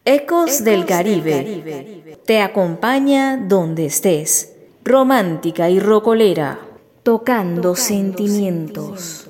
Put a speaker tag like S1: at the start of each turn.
S1: Ecos del Caribe te acompaña donde estés, romántica y rocolera, tocando sentimientos.